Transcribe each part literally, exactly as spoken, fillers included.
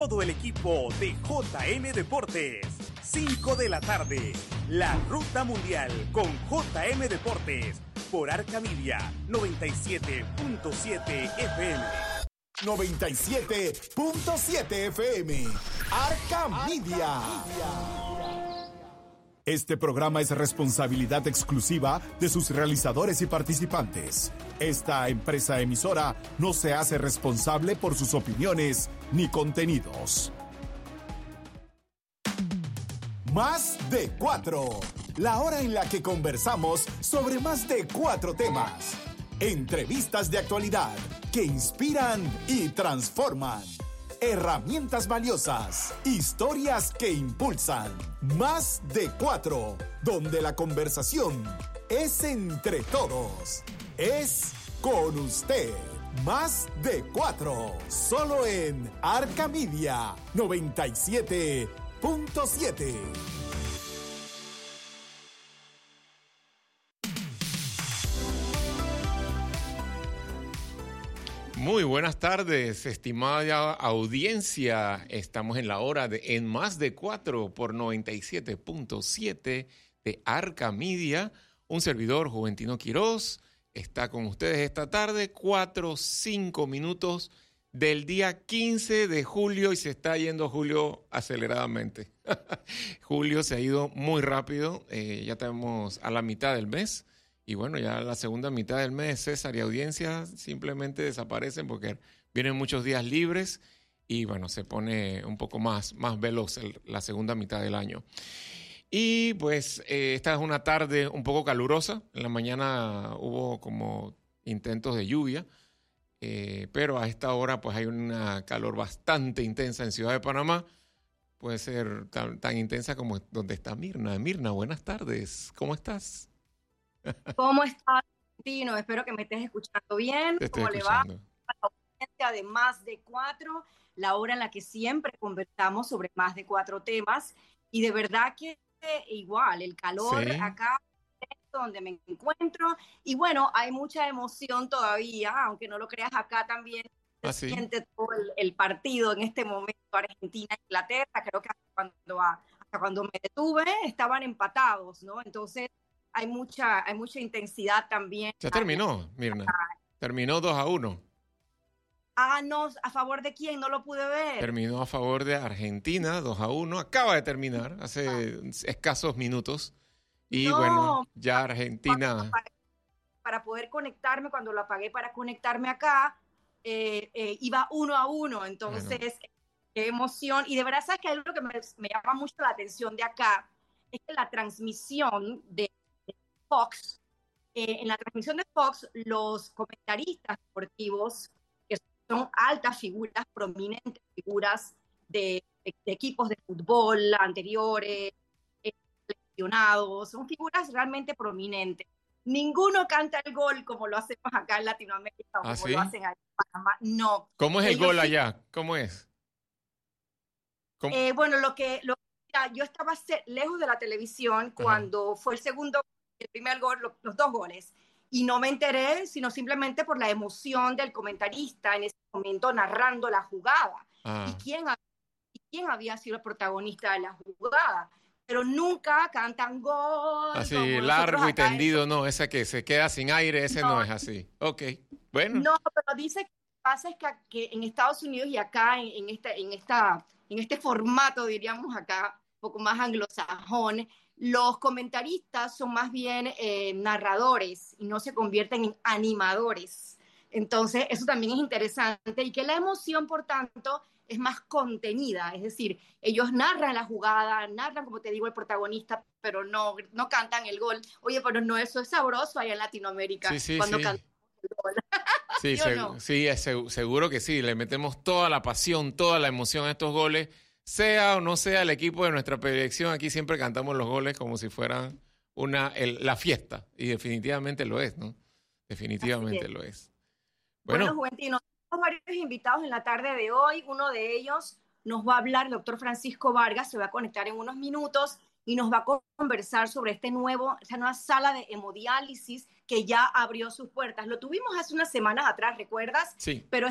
todo el equipo de J M Deportes. cinco de la tarde, la Ruta Mundial con J M Deportes por Arca Media noventa y siete punto siete F M. noventa y siete punto siete F M. Arca Media. Este programa es responsabilidad exclusiva de sus realizadores y participantes. Esta empresa emisora no se hace responsable por sus opiniones ni contenidos. Más de cuatro. La hora en la que conversamos sobre más de cuatro temas. Entrevistas de actualidad que inspiran y transforman. Herramientas valiosas, historias que impulsan. Más de cuatro, donde la conversación es entre todos. Es con usted. Más de cuatro, solo en Arca Media noventa y siete punto siete. Muy buenas tardes, estimada audiencia. Estamos en la hora de En Más de Cuatro por noventa y siete punto siete de Arca Media. Un servidor, Juventino Quiroz, está con ustedes esta tarde, cuatro, cinco minutos del día quince de julio y se está yendo julio aceleradamente. Julio se ha ido muy rápido, eh, ya estamos a la mitad del mes. Y bueno, ya la segunda mitad del mes, César y audiencia simplemente desaparecen porque vienen muchos días libres y bueno, se pone un poco más, más veloz el, la segunda mitad del año. Y pues eh, esta es una tarde un poco calurosa. En la mañana hubo como intentos de lluvia, eh, pero a esta hora pues hay una calor bastante intensa en Ciudad de Panamá. Puede ser tan, tan intensa como donde está Mirna. Mirna, buenas tardes. ¿Cómo estás? ¿Cómo estás, Tino? Espero que me estés escuchando bien. Te estoy ¿Cómo escuchando. le va a la audiencia de Más de Cuatro? La hora en la que siempre conversamos sobre más de cuatro temas. Y de verdad que igual, el calor Sí. acá donde me encuentro. Y bueno, hay mucha emoción todavía, aunque no lo creas, acá también se ¿Ah, sí? siente todo el, el partido en este momento, Argentina-Inglaterra. Creo que hasta cuando, hasta cuando me detuve estaban empatados, ¿no? Entonces hay mucha, hay mucha intensidad también. Ya terminó, Mirna. Terminó dos a uno. Ah, no, ¿a favor de quién? No lo pude ver. Terminó a favor de Argentina, dos a uno. Acaba de terminar hace Ah. escasos minutos. Y No, bueno, ya Argentina... Apagué, para poder conectarme, cuando lo apagué para conectarme acá, eh, eh, iba uno a uno. Entonces, bueno, qué emoción. Y de verdad, ¿sabes qué? Algo que me, me llama mucho la atención de acá es que la transmisión de Fox, eh, en la transmisión de Fox, los comentaristas deportivos, que son altas figuras, prominentes figuras de, de, de equipos de fútbol anteriores, eh, seleccionados, son figuras realmente prominentes. Ninguno canta el gol como lo hacemos acá en Latinoamérica o ¿Ah, como sí? lo hacen allá en Panamá. No. ¿Cómo es el Ellos gol sí, allá? ¿Cómo es? ¿Cómo? Eh, bueno, lo que, lo, ya, yo estaba lejos de la televisión cuando Ajá. fue el segundo, el primer gol, lo, los dos goles. Y no me enteré, sino simplemente por la emoción del comentarista en ese momento narrando la jugada. Ah. Y, quién, y quién había sido el protagonista de la jugada. Pero nunca cantan gol. Así, largo y tendido, no. Ese que se queda sin aire, ese no, no es así. Ok, bueno. No, pero dice que lo que pasa es que, que en Estados Unidos y acá, en, en, esta, en, esta, en este formato, diríamos acá, un poco más anglosajón, los comentaristas son más bien eh, narradores y no se convierten en animadores. Entonces, eso también es interesante y que la emoción, por tanto, es más contenida. Es decir, ellos narran la jugada, narran, como te digo, el protagonista, pero no, no cantan el gol. Oye, pero no, eso es sabroso allá en Latinoamérica. Sí, sí, cuando sí. cantan el gol. Sí, ¿Sí, seg no? sí es seg seguro que sí. Le metemos toda la pasión, toda la emoción a estos goles. Sea o no sea el equipo de nuestra predilección, aquí siempre cantamos los goles como si fueran una, el, la fiesta. Y definitivamente lo es, ¿no? Definitivamente es. lo es. Bueno, bueno, Juventino, tenemos varios invitados en la tarde de hoy. Uno de ellos nos va a hablar, el doctor Francisco Vargas, se va a conectar en unos minutos y nos va a conversar sobre este nuevo, esta nueva sala de hemodiálisis que ya abrió sus puertas. Lo tuvimos hace unas semanas atrás, ¿recuerdas? Sí. Pero esta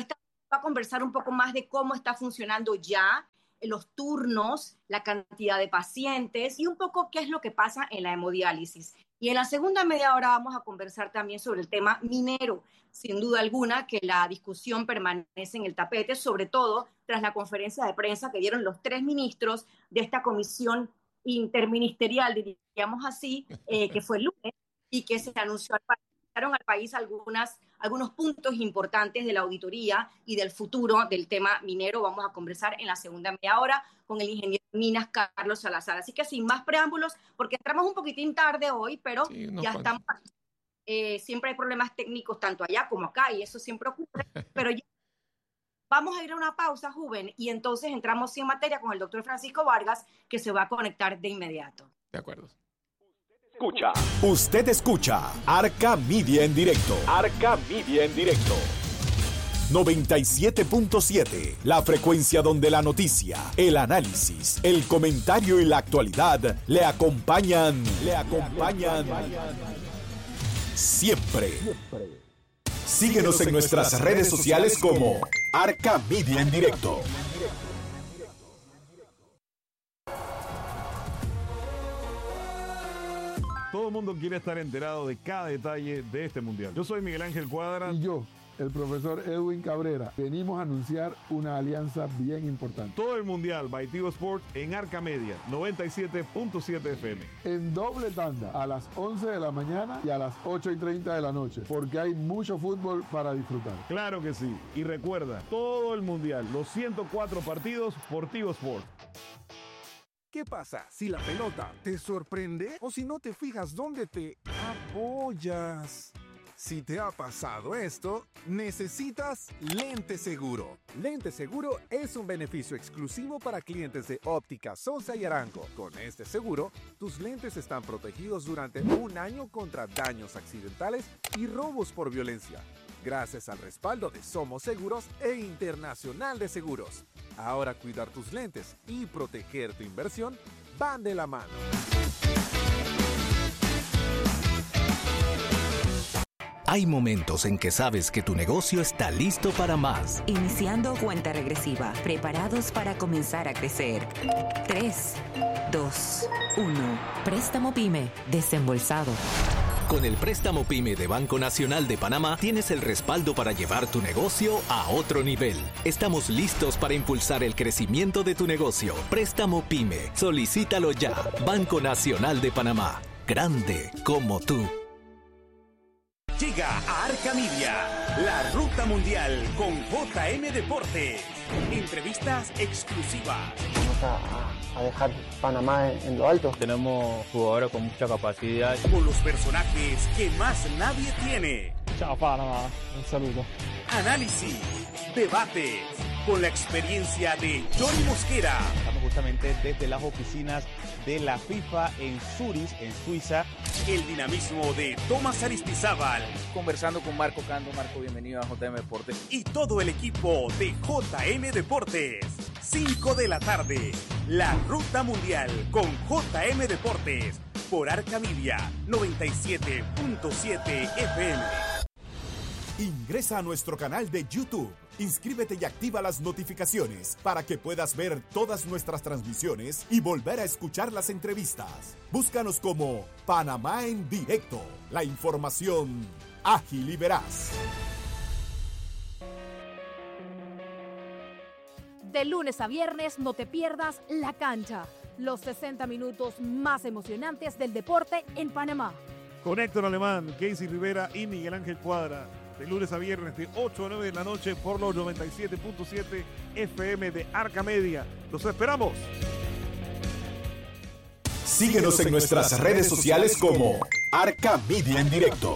va a conversar un poco más de cómo está funcionando ya los turnos, la cantidad de pacientes y un poco qué es lo que pasa en la hemodiálisis. Y en la segunda media hora vamos a conversar también sobre el tema minero. Sin duda alguna que la discusión permanece en el tapete, sobre todo tras la conferencia de prensa que dieron los tres ministros de esta comisión interministerial, diríamos así, eh, que fue el lunes, y que se anunció al país, al país algunas, algunos puntos importantes de la auditoría y del futuro del tema minero. Vamos a conversar en la segunda media hora con el ingeniero de minas Carlos Salazar. Así que sin más preámbulos, porque entramos un poquitín tarde hoy, pero sí, no ya estamos aquí. Eh, siempre hay problemas técnicos tanto allá como acá y eso siempre ocurre, pero ya vamos a ir a una pausa, Juven, y entonces entramos en materia con el doctor Francisco Vargas, que se va a conectar de inmediato. De acuerdo. Escucha. Usted escucha Arca Media en directo. Arca Media en directo. noventa y siete punto siete, la frecuencia donde la noticia, el análisis, el comentario y la actualidad le acompañan, le acompañan siempre. Síguenos en nuestras redes sociales como Arca Media en directo. Todo el mundo quiere estar enterado de cada detalle de este mundial. Yo soy Miguel Ángel Cuadra. Y yo, el profesor Edwin Cabrera. Venimos a anunciar una alianza bien importante. Todo el mundial by Tigo Sports en Arca Media, noventa y siete punto siete F M. En doble tanda, a las once de la mañana y a las ocho y treinta de la noche, porque hay mucho fútbol para disfrutar. Claro que sí. Y recuerda, todo el mundial, los ciento cuatro partidos por Tigo Sports. ¿Qué pasa si la pelota te sorprende o si no te fijas dónde te apoyas? Si te ha pasado esto, necesitas Lente Seguro. Lente Seguro es un beneficio exclusivo para clientes de Óptica Sosa y Arango. Con este seguro, tus lentes están protegidos durante un año contra daños accidentales y robos por violencia, gracias al respaldo de Somos Seguros e Internacional de Seguros. Ahora cuidar tus lentes y proteger tu inversión van de la mano. Hay momentos en que sabes que tu negocio está listo para más. Iniciando cuenta regresiva, preparados para comenzar a crecer. tres, dos, uno. Préstamo PYME, desembolsado. Con el préstamo PYME de Banco Nacional de Panamá tienes el respaldo para llevar tu negocio a otro nivel. Estamos listos para impulsar el crecimiento de tu negocio. Préstamo PYME. Solicítalo ya. Banco Nacional de Panamá. Grande como tú. Llega a Arca Media, la ruta mundial con J M Deportes. Entrevistas exclusivas. Vamos a, a dejar Panamá en, en lo alto. Tenemos jugadores con mucha capacidad. Con los personajes que más nadie tiene. Chao Panamá, un saludo. Análisis, debates, con la experiencia de Johnny Mosquera. Estamos justamente desde las oficinas de la FIFA en Zurich, en Suiza. El dinamismo de Tomás Aristizábal. Conversando con Marco Cando. Marco, bienvenido a J M Deportes. Y todo el equipo de J M Deportes. cinco de la tarde, la ruta mundial con J M Deportes. Por Arca Media, noventa y siete punto siete F M. Ingresa a nuestro canal de YouTube, inscríbete y activa las notificaciones para que puedas ver todas nuestras transmisiones y volver a escuchar las entrevistas. Búscanos como Panamá en Directo, la información ágil y veraz. De lunes a viernes no te pierdas La Cancha, los sesenta minutos más emocionantes del deporte en Panamá. Con Héctor Alemán, Casey Rivera y Miguel Ángel Cuadra. De lunes a viernes de ocho a nueve de la noche por los noventa y siete punto siete F M de Arca Media. ¡Los esperamos! Síguenos en nuestras redes sociales como Arca Media en Directo.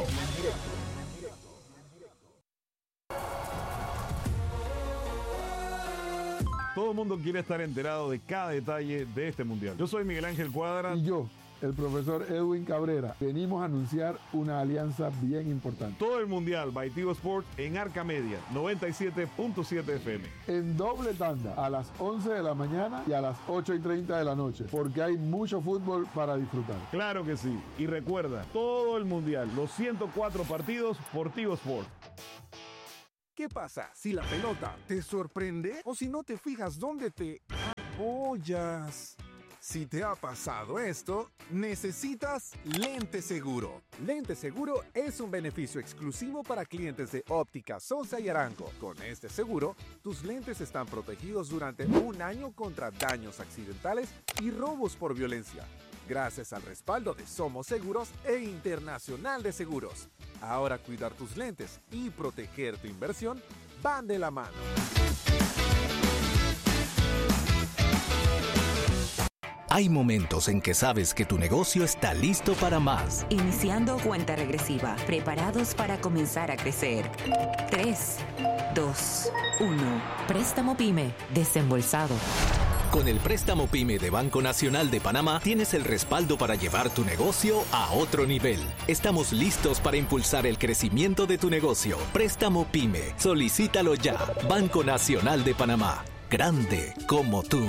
Todo el mundo quiere estar enterado de cada detalle de este mundial. Yo soy Miguel Ángel Cuadra. Y yo, el profesor Edwin Cabrera. Venimos a anunciar una alianza bien importante. Todo el mundial by Tigo Sports en Arca Media, noventa y siete punto siete F M. En doble tanda, a las once de la mañana y a las ocho y treinta de la noche, porque hay mucho fútbol para disfrutar. Claro que sí. Y recuerda, todo el mundial, los ciento cuatro partidos por Tigo Sports. ¿Qué pasa si la pelota te sorprende o si no te fijas dónde te apoyas? Si te ha pasado esto, necesitas Lente Seguro. Lente Seguro es un beneficio exclusivo para clientes de Óptica Sosa y Arango. Con este seguro, tus lentes están protegidos durante un año contra daños accidentales y robos por violencia, gracias al respaldo de Somos Seguros e Internacional de Seguros. Ahora cuidar tus lentes y proteger tu inversión van de la mano. Hay momentos en que sabes que tu negocio está listo para más. Iniciando cuenta regresiva, preparados para comenzar a crecer. tres, dos, uno. Préstamo PYME, desembolsado. Con el préstamo PYME de Banco Nacional de Panamá tienes el respaldo para llevar tu negocio a otro nivel. Estamos listos para impulsar el crecimiento de tu negocio. Préstamo PYME. Solicítalo ya. Banco Nacional de Panamá. Grande como tú.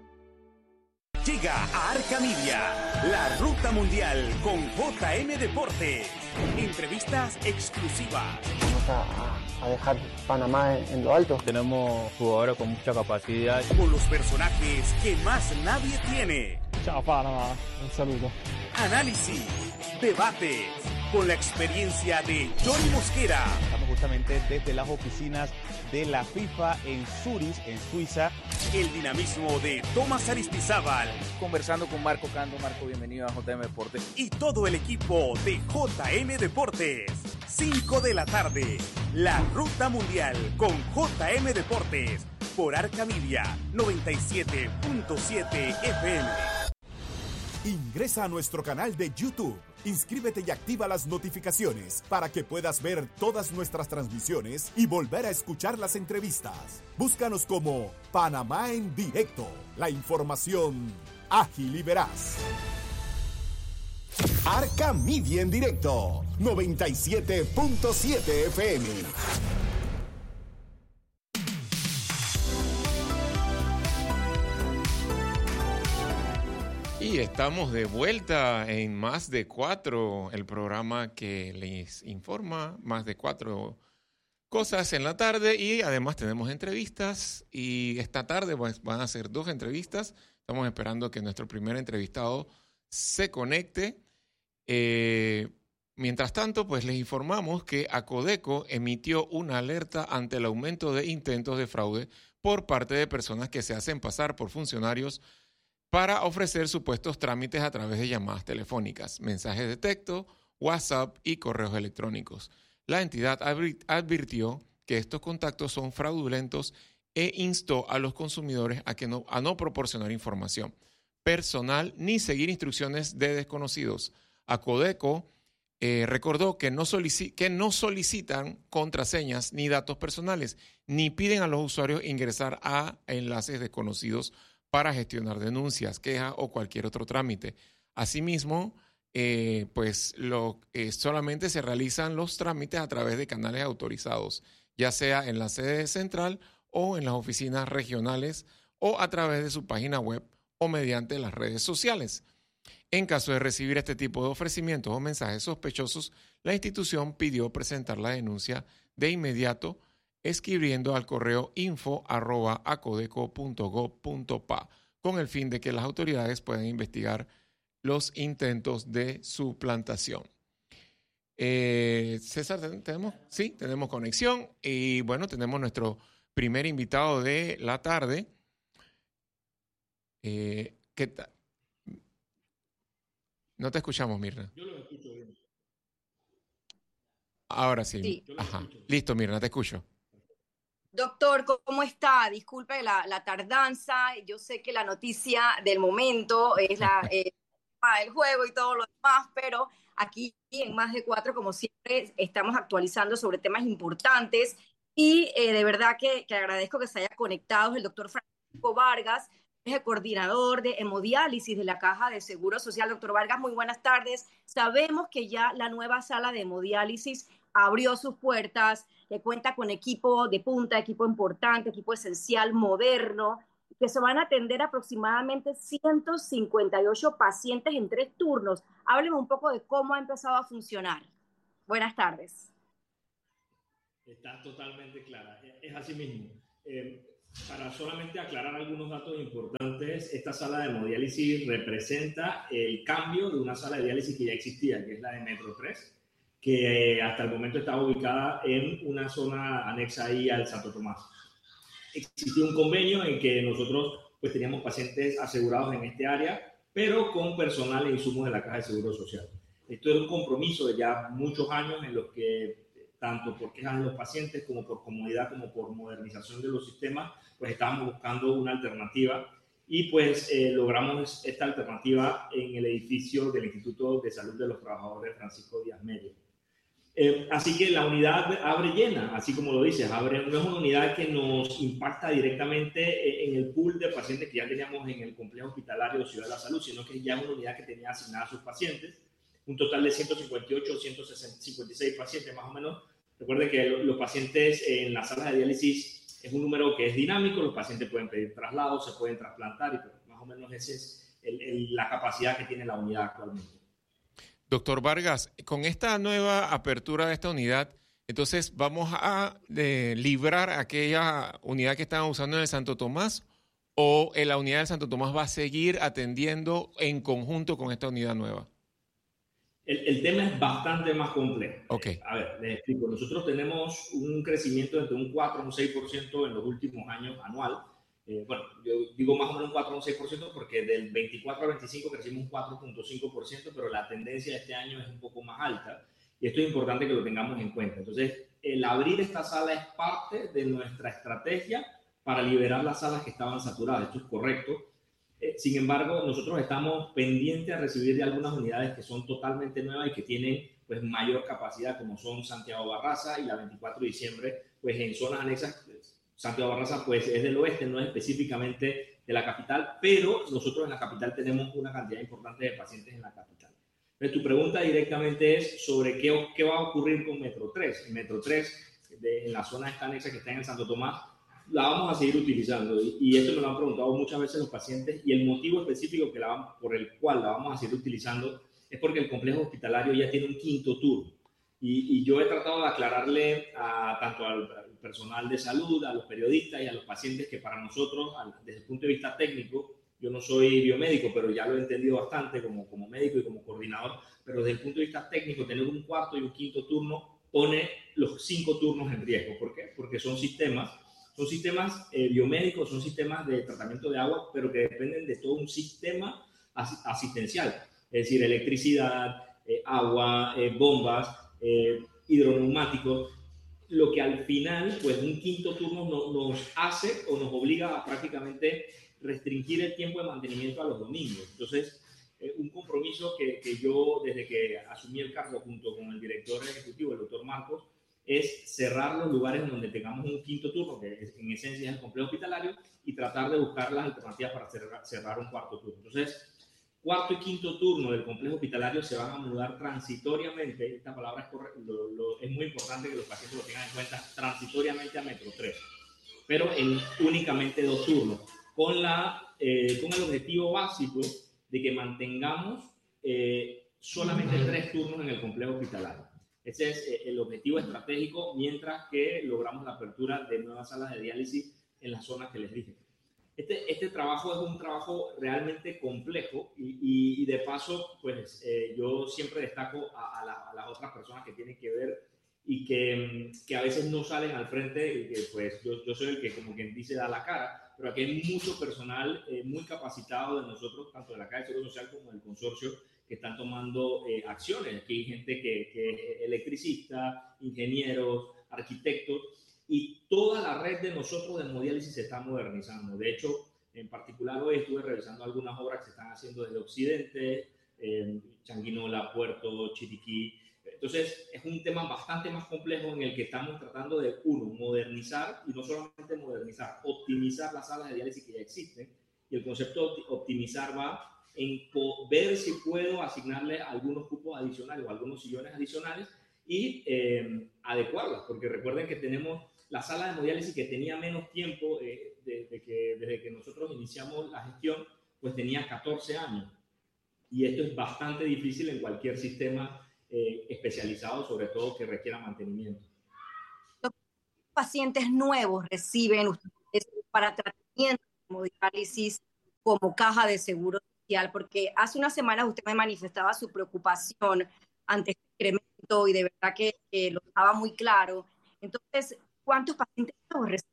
Llega a Arca Media, la ruta mundial con J M Deportes. Entrevistas exclusivas. Vamos a, a dejar Panamá en, en lo alto. Tenemos jugadores con mucha capacidad. Con los personajes que más nadie tiene. Ciao Panamá, un saludo. Análisis, debates, con la experiencia de Johnny Mosquera. Estamos justamente desde las oficinas de la FIFA en Zurich, en Suiza. El dinamismo de Tomás Aristizábal. Conversando con Marco Cando. Marco, bienvenido a J M Deportes. Y todo el equipo de J M Deportes. cinco de la tarde, la ruta mundial con J M Deportes. Por Arca Media noventa y siete punto siete F M. Ingresa a nuestro canal de YouTube, inscríbete y activa las notificaciones para que puedas ver todas nuestras transmisiones y volver a escuchar las entrevistas. Búscanos como Panamá en Directo, la información ágil y veraz. Arca Media en Directo, noventa y siete punto siete F M. Y estamos de vuelta en Más de Cuatro, el programa que les informa más de cuatro cosas en la tarde y además tenemos entrevistas y esta tarde pues, van a ser dos entrevistas. Estamos esperando que nuestro primer entrevistado se conecte. Eh, mientras tanto, pues les informamos que Acodeco emitió una alerta ante el aumento de intentos de fraude por parte de personas que se hacen pasar por funcionarios para ofrecer supuestos trámites a través de llamadas telefónicas, mensajes de texto, WhatsApp y correos electrónicos. La entidad advirtió que estos contactos son fraudulentos e instó a los consumidores a, que no, a no proporcionar información personal ni seguir instrucciones de desconocidos. Acodeco eh, recordó que no, solici- que no solicitan contraseñas ni datos personales, ni piden a los usuarios ingresar a enlaces desconocidos para gestionar denuncias, quejas o cualquier otro trámite. Asimismo, eh, pues lo, eh, solamente se realizan los trámites a través de canales autorizados, ya sea en la sede central o en las oficinas regionales o a través de su página web o mediante las redes sociales. En caso de recibir este tipo de ofrecimientos o mensajes sospechosos, la institución pidió presentar la denuncia de inmediato escribiendo al correo info arroba acodeco punto gob punto pa con el fin de que las autoridades puedan investigar los intentos de suplantación. Eh, César, ¿tenemos? Sí, tenemos conexión y bueno, tenemos nuestro primer invitado de la tarde. Eh, ¿qué tal? No te escuchamos, Mirna. Yo lo escucho bien. Ahora sí. Sí. Ajá. Listo, Mirna, te escucho. Doctor, ¿cómo está? Disculpe la, la tardanza. Yo sé que la noticia del momento es la, eh, el juego y todo lo demás, pero aquí en Más de Cuatro, como siempre, estamos actualizando sobre temas importantes y eh, de verdad que, que agradezco que se haya conectado el doctor Francisco Vargas, es el coordinador de hemodiálisis de la Caja de Seguro Social. Doctor Vargas, muy buenas tardes. Sabemos que ya la nueva sala de hemodiálisis abrió sus puertas, que cuenta con equipo de punta, equipo importante, equipo esencial, moderno, que se van a atender aproximadamente ciento cincuenta y ocho pacientes en tres turnos. Hábleme un poco de cómo ha empezado a funcionar. Buenas tardes. Está totalmente clara, es así mismo. Eh, para solamente aclarar algunos datos importantes, esta sala de hemodiálisis representa el cambio de una sala de diálisis que ya existía, que es la de Metro tres, que eh, hasta el momento estaba ubicada en una zona anexa ahí al Santo Tomás. Existía un convenio en que nosotros pues teníamos pacientes asegurados en este área, pero con personal e insumos de la Caja de Seguro Social. Esto era un compromiso de ya muchos años en los que, tanto por quejas de los pacientes como por comodidad, como por modernización de los sistemas, pues estábamos buscando una alternativa y pues eh, logramos esta alternativa en el edificio del Instituto de Salud de los Trabajadores Francisco Díaz Medio. Eh, así que la unidad abre llena, así como lo dices, abre, no es una unidad que nos impacta directamente en el pool de pacientes que ya teníamos en el complejo hospitalario de Ciudad de la Salud, sino que ya es una unidad que tenía asignada a sus pacientes, un total de ciento cincuenta y ocho o ciento cincuenta y seis pacientes más o menos. Recuerden que los pacientes en las salas de diálisis es un número que es dinámico, los pacientes pueden pedir traslados, se pueden trasplantar y pues, más o menos esa es el, el, la capacidad que tiene la unidad actualmente. Doctor Vargas, con esta nueva apertura de esta unidad, entonces vamos a de, librar aquella unidad que estaban usando en el Santo Tomás, o en la unidad del Santo Tomás va a seguir atendiendo en conjunto con esta unidad nueva. El, el tema es bastante más complejo. Okay. A ver, les explico. Nosotros tenemos un crecimiento entre un cuatro y un seis por ciento en los últimos años anual. Eh, bueno, yo digo más o menos un cuatro o un seis por ciento porque del veinticuatro al veinticinco crecimos un cuatro punto cinco por ciento, pero la tendencia de este año es un poco más alta y esto es importante que lo tengamos en cuenta. Entonces, el abrir esta sala es parte de nuestra estrategia para liberar las salas que estaban saturadas. Esto es correcto. Eh, sin embargo, nosotros estamos pendientes a recibir de algunas unidades que son totalmente nuevas y que tienen pues, mayor capacidad, como son Santiago Barraza y la veinticuatro de diciembre, pues en zonas anexas. Pues, Santiago Barraza pues, es del oeste, no es específicamente de la capital, pero nosotros en la capital tenemos una cantidad importante de pacientes en la capital. Entonces, tu pregunta directamente es sobre qué, qué va a ocurrir con Metro tres. En Metro tres, de, en la zona esta anexa que está en el Santo Tomás, la vamos a seguir utilizando y, y esto me lo han preguntado muchas veces los pacientes y el motivo específico que la, por el cual la vamos a seguir utilizando es porque el complejo hospitalario ya tiene un quinto turno y, y yo he tratado de aclararle a, tanto al personal de salud, a los periodistas y a los pacientes que para nosotros, desde el punto de vista técnico, yo no soy biomédico, pero ya lo he entendido bastante como, como médico y como coordinador, pero desde el punto de vista técnico, tener un cuarto y un quinto turno pone los cinco turnos en riesgo. ¿Por qué? Porque son sistemas Son sistemas eh, biomédicos, son sistemas de tratamiento de agua, pero que dependen de todo un sistema as asistencial. Es decir, electricidad, eh, agua, eh, bombas, eh, hidroneumáticos, lo que al final, pues un quinto turno no, nos hace o nos obliga a prácticamente restringir el tiempo de mantenimiento a los domingos. Entonces, eh, un compromiso que, que yo, desde que asumí el cargo junto con el director ejecutivo, el doctor Marcos, es cerrar los lugares donde tengamos un quinto turno, que es, en esencia es el complejo hospitalario, y tratar de buscar las alternativas para cerrar, cerrar un cuarto turno. Entonces, cuarto y quinto turno del complejo hospitalario se van a mudar transitoriamente, esta palabra es, corre, lo, lo, es muy importante que los pacientes lo tengan en cuenta, transitoriamente a Metro tres, pero en únicamente dos turnos, con, la, eh, con el objetivo básico de que mantengamos eh, solamente tres turnos en el complejo hospitalario. Ese es el objetivo estratégico mientras que logramos la apertura de nuevas salas de diálisis en las zonas que les dije. Este, este trabajo es un trabajo realmente complejo y, y, y de paso, pues eh, yo siempre destaco a, a, la, a las otras personas que tienen que ver y que, que a veces no salen al frente y que pues yo, yo soy el que como quien dice da la cara, pero aquí hay mucho personal eh, muy capacitado de nosotros, tanto de la Caja de Seguro Social como del consorcio, que están tomando eh, acciones. Aquí hay gente que, que es electricista, ingenieros, arquitectos, y toda la red de nosotros de hemodiálisis se está modernizando. De hecho, en particular hoy estuve revisando algunas obras que se están haciendo desde Occidente, eh, Changuinola, Puerto, Chiriquí. Entonces, es un tema bastante más complejo en el que estamos tratando de, uno, modernizar, y no solamente modernizar, optimizar las salas de diálisis que ya existen, y el concepto de optimizar va en ver si puedo asignarle algunos cupos adicionales o algunos sillones adicionales y eh, adecuarlas, porque recuerden que tenemos la sala de hemodiálisis que tenía menos tiempo eh, desde, que, desde que nosotros iniciamos la gestión, pues tenía catorce años. Y esto es bastante difícil en cualquier sistema eh, especializado, sobre todo que requiera mantenimiento. pacientes nuevos reciben ustedes para tratamiento de hemodiálisis como caja de seguro social? Porque hace unas semanas usted me manifestaba su preocupación ante este incremento y de verdad que, que lo dejaba muy claro. Entonces, ¿cuántos pacientes nuevos reciben?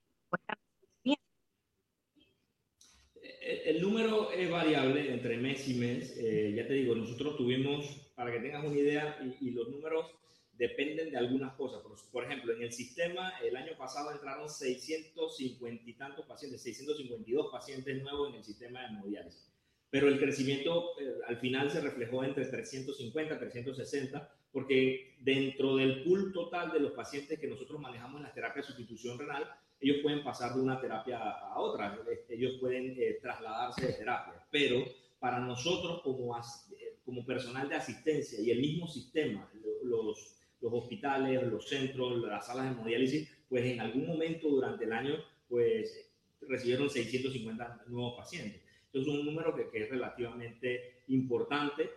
El, el número es variable entre mes y mes. Eh, ya te digo, nosotros tuvimos, para que tengas una idea, y, y los números dependen de algunas cosas. Por, por ejemplo, en el sistema, el año pasado entraron seiscientos cincuenta y tantos pacientes, seiscientos cincuenta y dos pacientes nuevos en el sistema de hemodiálisis. Pero el crecimiento eh, al final se reflejó entre trescientos cincuenta, trescientos sesenta, porque dentro del pool total de los pacientes que nosotros manejamos en la terapia de sustitución renal, ellos pueden pasar de una terapia a otra, ellos pueden eh, trasladarse de terapia, pero para nosotros como, as, como personal de asistencia y el mismo sistema, los, los hospitales, los centros, las salas de hemodiálisis, pues en algún momento durante el año pues recibieron seiscientos cincuenta nuevos pacientes. Entonces es un número que, que es relativamente importante,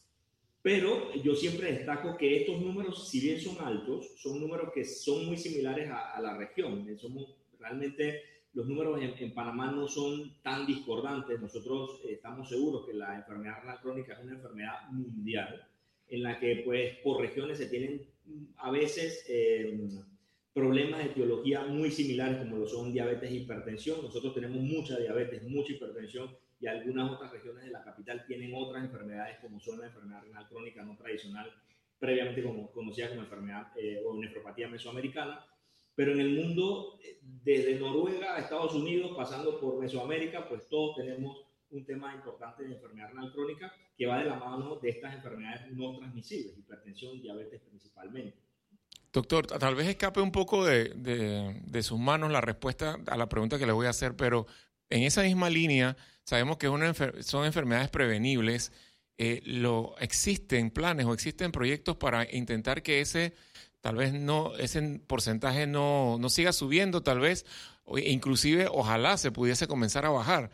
pero yo siempre destaco que estos números, si bien son altos, son números que son muy similares a, a la región. Somos, realmente los números en, en Panamá no son tan discordantes. Nosotros eh, estamos seguros que la enfermedad renal crónica es una enfermedad mundial en la que pues por regiones se tienen a veces eh, problemas de etiología muy similares como lo son diabetes e hipertensión. Nosotros tenemos mucha diabetes, mucha hipertensión, y algunas otras regiones de la capital tienen otras enfermedades como son la enfermedad renal crónica no tradicional, previamente como, conocida como enfermedad eh, o nefropatía mesoamericana. Pero en el mundo, desde Noruega a Estados Unidos, pasando por Mesoamérica, pues todos tenemos un tema importante de enfermedad renal crónica que va de la mano de estas enfermedades no transmisibles, hipertensión, diabetes principalmente. Doctor, tal vez escape un poco de, de, de sus manos la respuesta a la pregunta que le voy a hacer, pero en esa misma línea, sabemos que una enfer- son enfermedades prevenibles. Eh, lo, ¿Existen planes o existen proyectos para intentar que ese, tal vez no, ese porcentaje no, no siga subiendo, tal vez, o inclusive ojalá se pudiese comenzar a bajar?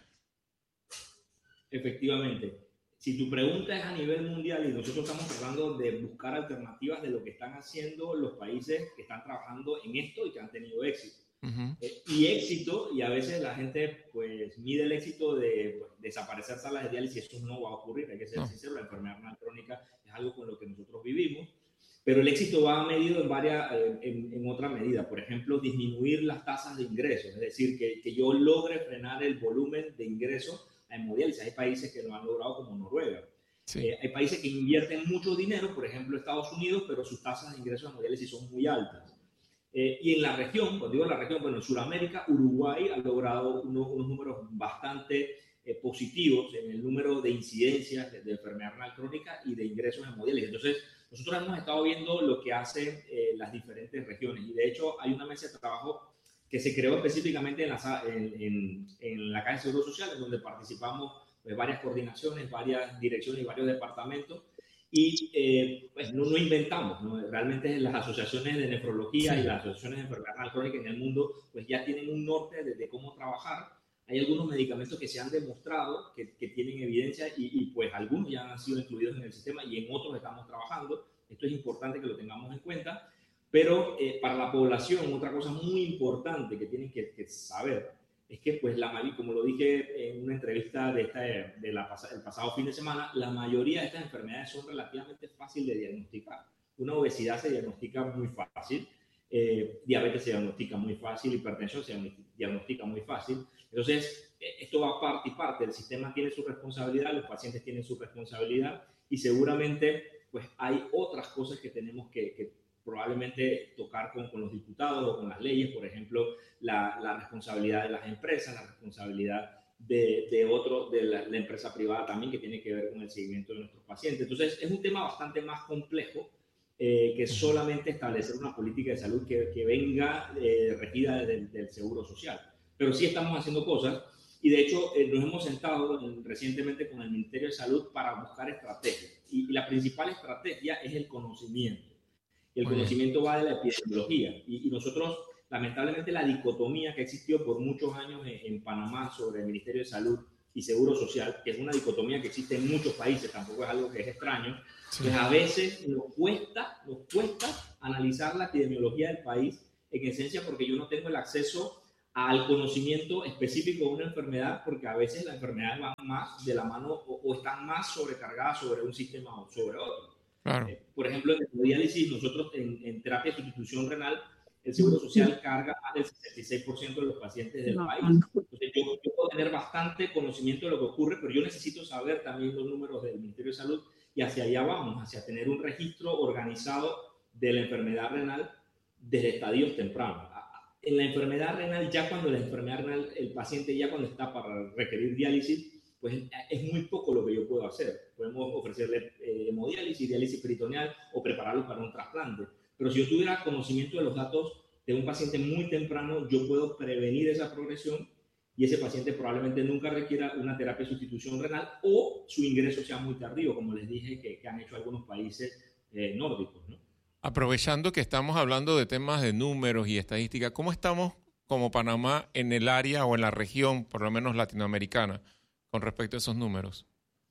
Efectivamente. Si tu pregunta es a nivel mundial y nosotros estamos tratando de buscar alternativas de lo que están haciendo los países que están trabajando en esto y que han tenido éxito. Uh-huh. Eh, y éxito, y a veces la gente pues mide el éxito de pues, desaparecer salas de diálisis, eso no va a ocurrir, hay que ser no. sincero, la enfermedad renal crónica es algo con lo que nosotros vivimos, pero el éxito va medido en varias, en, en otra medida, por ejemplo, disminuir las tasas de ingresos, es decir, que, que yo logre frenar el volumen de ingresos a hemodiálisis. Hay países que lo han logrado como Noruega. Sí. Eh, hay países que invierten mucho dinero, por ejemplo Estados Unidos, pero sus tasas de ingresos a hemodiálisis son muy altas. Eh, y en la región, cuando digo la región, bueno, en Sudamérica, Uruguay ha logrado unos, unos números bastante eh, positivos en el número de incidencias de, de enfermedad renal crónica y de ingresos a hemodiálisis. Entonces, nosotros hemos estado viendo lo que hacen eh, las diferentes regiones. Y de hecho, hay una mesa de trabajo que se creó específicamente en la, en, en, en la Caja de Seguro Social, en donde participamos pues, varias coordinaciones, varias direcciones y varios departamentos. Y eh, pues no, no inventamos, ¿no? Realmente las asociaciones de nefrología sí. y las asociaciones de enfermedad renal crónica en el mundo pues ya tienen un norte de, de cómo trabajar. Hay algunos medicamentos que se han demostrado que, que tienen evidencia y, y pues algunos ya han sido incluidos en el sistema y en otros estamos trabajando. Esto es importante que lo tengamos en cuenta. Pero eh, para la población, otra cosa muy importante que tienen que, que saber es que, pues, la, como lo dije en una entrevista de esta, de la, el pasado fin de semana, la mayoría de estas enfermedades son relativamente fáciles de diagnosticar. Una obesidad se diagnostica muy fácil, eh, diabetes se diagnostica muy fácil, hipertensión se diagnostica muy fácil. Entonces, eh, esto va parte y parte. El sistema tiene su responsabilidad, los pacientes tienen su responsabilidad y seguramente, pues, hay otras cosas que tenemos que, que probablemente tocar con, con los diputados o con las leyes, por ejemplo, la, la responsabilidad de las empresas, la responsabilidad de, de, otro, de la, la empresa privada también, que tiene que ver con el seguimiento de nuestros pacientes. Entonces, es un tema bastante más complejo eh, que solamente establecer una política de salud que, que venga eh, regida del, del Seguro Social. Pero sí estamos haciendo cosas y, de hecho, eh, nos hemos sentado en, recientemente con el Ministerio de Salud para buscar estrategias. Y, y la principal estrategia es el conocimiento. Y el conocimiento va de la epidemiología. Y, y nosotros, lamentablemente, la dicotomía que existió por muchos años en, en Panamá sobre el Ministerio de Salud y Seguro Social, que es una dicotomía que existe en muchos países, tampoco es algo que es extraño, sí. Pues a veces nos cuesta, nos cuesta analizar la epidemiología del país en esencia porque yo no tengo el acceso al conocimiento específico de una enfermedad, porque a veces las enfermedades van más de la mano o, o están más sobrecargadas sobre un sistema o sobre otro. Claro. Eh, por ejemplo, en hemodiálisis, nosotros en, en terapia de sustitución renal, el Seguro Social carga más del sesenta y seis por ciento de los pacientes del país. Entonces, yo, yo puedo tener bastante conocimiento de lo que ocurre, pero yo necesito saber también los números del Ministerio de Salud, y hacia allá vamos, hacia tener un registro organizado de la enfermedad renal desde estadios tempranos. En la enfermedad renal, ya cuando la enfermedad renal, el paciente ya cuando está para requerir diálisis, pues es muy poco lo que yo puedo hacer. Podemos ofrecerle eh, hemodiálisis, diálisis peritoneal o prepararlo para un trasplante. Pero si yo tuviera conocimiento de los datos de un paciente muy temprano, yo puedo prevenir esa progresión y ese paciente probablemente nunca requiera una terapia de sustitución renal o su ingreso sea muy tardío, como les dije que, que han hecho algunos países eh, nórdicos, ¿no? Aprovechando que estamos hablando de temas de números y estadística, ¿cómo estamos como Panamá en el área o en la región, por lo menos latinoamericana, con respecto a esos números?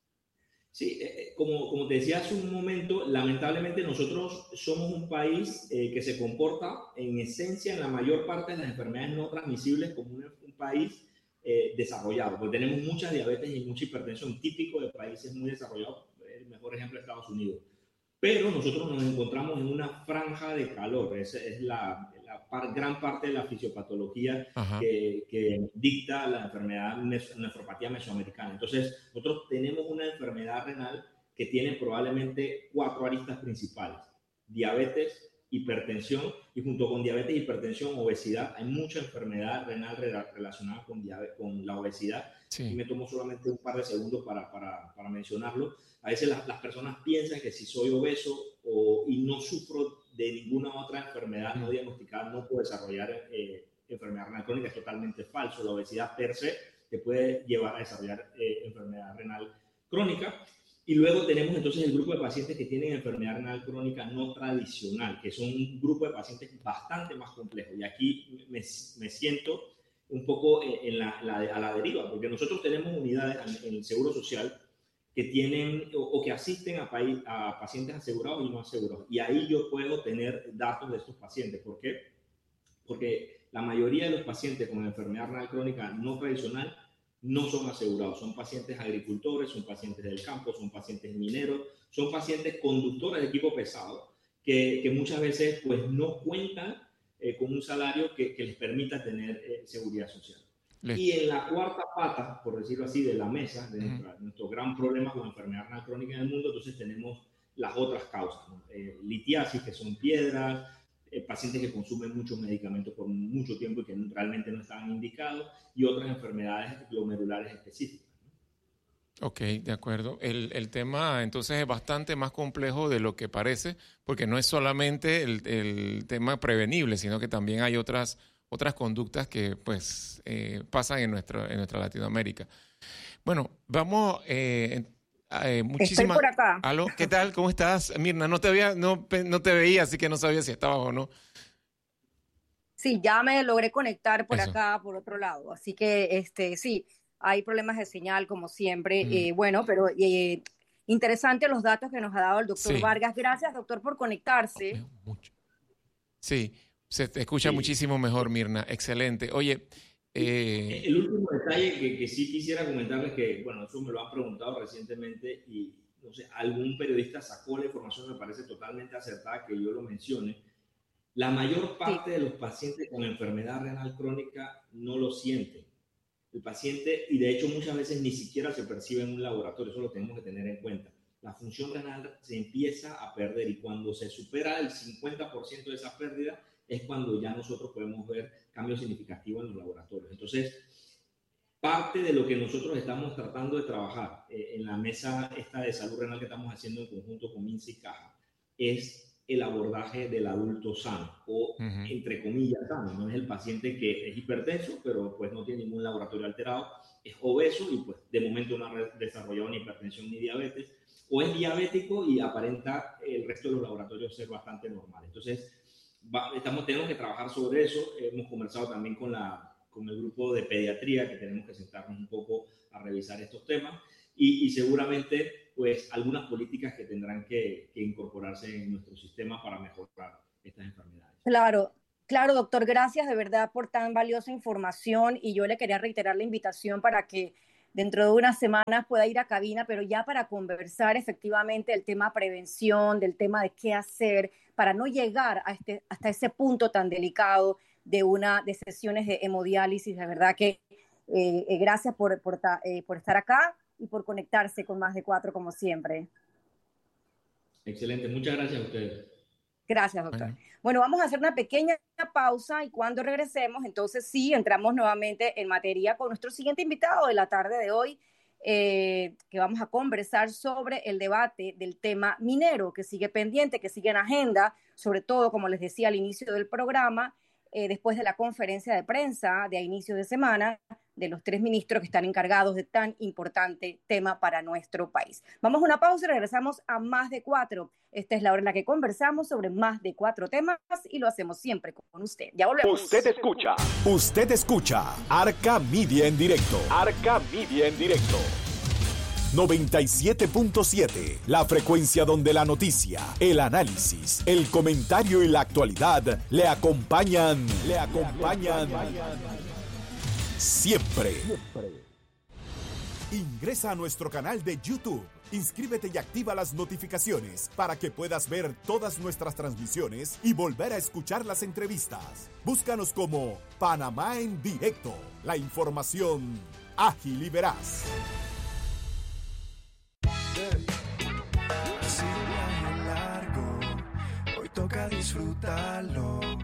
Sí, eh, como, como te decía hace un momento, lamentablemente nosotros somos un país eh, que se comporta en esencia en la mayor parte de las enfermedades no transmisibles como un, un país eh, desarrollado, porque tenemos mucha diabetes y mucha hipertensión, típico de países muy desarrollados, el mejor ejemplo es Estados Unidos. Pero nosotros nos encontramos en una franja de calor, esa es la, la par, gran parte de la fisiopatología que, que dicta la enfermedad nefropatía mesoamericana. Entonces, nosotros tenemos una enfermedad renal que tiene probablemente cuatro aristas principales: diabetes, hipertensión, y junto con diabetes, hipertensión, obesidad, hay mucha enfermedad renal relacionada con, diabetes, con la obesidad. Sí. Y me tomo solamente un par de segundos para, para, para mencionarlo. A veces las, las personas piensan que si soy obeso o, y no sufro de ninguna otra enfermedad no diagnosticada, no puedo desarrollar eh, enfermedad renal crónica. Es totalmente falso. La obesidad per se te puede llevar a desarrollar eh, enfermedad renal crónica. Y luego tenemos entonces el grupo de pacientes que tienen enfermedad renal crónica no tradicional, que son un grupo de pacientes bastante más complejo. Y aquí me, me siento un poco en la, la, a la deriva, porque nosotros tenemos unidades en el Seguro Social que tienen o, o que asisten a, país, a pacientes asegurados y no asegurados. Y ahí yo puedo tener datos de estos pacientes. ¿Por qué? Porque la mayoría de los pacientes con enfermedad renal crónica no tradicional no son asegurados. Son pacientes agricultores, son pacientes del campo, son pacientes mineros, son pacientes conductores de equipo pesado que, que muchas veces pues, no cuentan eh, con un salario que, que les permita tener eh, seguridad social. Le... Y en la cuarta pata, por decirlo así, de la mesa, de uh-huh. nuestra, nuestro gran problema con enfermedad renal crónica en el mundo, entonces tenemos las otras causas, ¿no? eh, litiasis, que son piedras, eh, pacientes que consumen muchos medicamentos por mucho tiempo y que realmente no estaban indicados, y otras enfermedades glomerulares específicas, ¿no? Ok, de acuerdo. El, el tema entonces es bastante más complejo de lo que parece, porque no es solamente el, el tema prevenible, sino que también hay otras otras conductas que pues eh, pasan en, nuestro, en nuestra Latinoamérica. Bueno, vamos, eh, eh, muchísimas... Estoy por acá. ¿Aló? ¿Qué tal? ¿Cómo estás, Mirna? No te veía, no, no te veía, así que no sabía si estabas o no. Sí, ya me logré conectar por Eso. acá, por otro lado. Así que, este, sí, hay problemas de señal, como siempre. Mm. Eh, bueno, pero eh, interesante los datos que nos ha dado el doctor Sí. Vargas. Gracias, doctor, por conectarse. Mucho. Sí. Se te escucha sí. muchísimo mejor, Mirna. Excelente. Oye, eh... el último detalle que, que sí quisiera comentarles, que, bueno, eso me lo han preguntado recientemente y, no sé, algún periodista sacó la información, me parece totalmente acertada que yo lo mencione. La mayor parte sí. de los pacientes con enfermedad renal crónica no lo sienten. El paciente, y de hecho muchas veces ni siquiera se percibe en un laboratorio, eso lo tenemos que tener en cuenta. La función renal se empieza a perder y cuando se supera el cincuenta por ciento de esa pérdida, es cuando ya nosotros podemos ver cambios significativos en los laboratorios. Entonces, parte de lo que nosotros estamos tratando de trabajar eh, en la mesa esta de salud renal que estamos haciendo en conjunto con MINSA y Caja es el abordaje del adulto sano o, uh-huh. entre comillas, sano. No es el paciente que es hipertenso, pero pues no tiene ningún laboratorio alterado, es obeso y pues de momento no ha desarrollado ni hipertensión ni diabetes, o es diabético y aparenta el resto de los laboratorios ser bastante normal. Entonces, Estamos, tenemos que trabajar sobre eso. Hemos conversado también con, la, con el grupo de pediatría, que tenemos que sentarnos un poco a revisar estos temas y, y seguramente pues algunas políticas que tendrán que, que incorporarse en nuestro sistema para mejorar estas enfermedades. Claro, Claro, doctor, gracias de verdad por tan valiosa información y yo le quería reiterar la invitación para que dentro de unas semanas pueda ir a cabina, pero ya para conversar efectivamente del tema prevención, del tema de qué hacer para no llegar a este, hasta ese punto tan delicado de una de sesiones de hemodiálisis. De verdad que eh, eh, gracias por, por, eh, por estar acá y por conectarse con Más de Cuatro como siempre. Excelente, muchas gracias a ustedes. Gracias, doctor. Bueno. bueno, vamos a hacer una pequeña pausa y cuando regresemos, entonces sí, entramos nuevamente en materia con nuestro siguiente invitado de la tarde de hoy, eh, que vamos a conversar sobre el debate del tema minero, que sigue pendiente, que sigue en agenda, sobre todo, como les decía al inicio del programa, eh, después de la conferencia de prensa de a inicio de semana, de los tres ministros que están encargados de tan importante tema para nuestro país. Vamos a una pausa y regresamos a Más de Cuatro. Esta es la hora en la que conversamos sobre más de cuatro temas y lo hacemos siempre con usted. Ya volvemos. Usted escucha. Usted escucha Arca Media en directo. Arca Media en directo. noventa y siete punto siete, la frecuencia donde la noticia, el análisis, el comentario y la actualidad le acompañan, le acompañan siempre. Ingresa a nuestro canal de YouTube, inscríbete y activa las notificaciones para que puedas ver todas nuestras transmisiones y volver a escuchar las entrevistas. Búscanos como Panamá en Directo, la información ágil y veraz. Ha sido un viaje largo, hoy toca disfrutarlo.